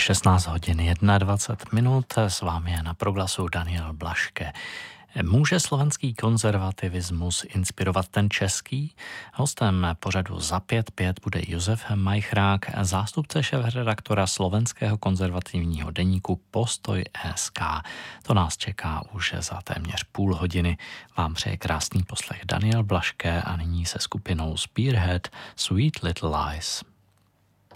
16 hodin 21 minut, s vámi je na Proglasu Daniel Blaške. Může slovenský konzervativismus inspirovat ten český? Hostem pořadu Za 5-5 bude Josef Majchrák, zástupce šéfredaktora slovenského konzervativního deníku Postoj.sk. To nás čeká už za téměř půl hodiny. Vám přeje krásný poslech Daniel Blaške a nyní se skupinou Spearhead Sweet Little Lies.